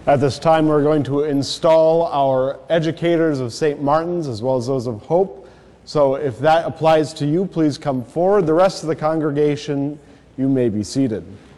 At this time, we're going to install our educators of St. Martin's as well as those of Hope. So if that applies to you, please come forward. The rest of the congregation, you may be seated.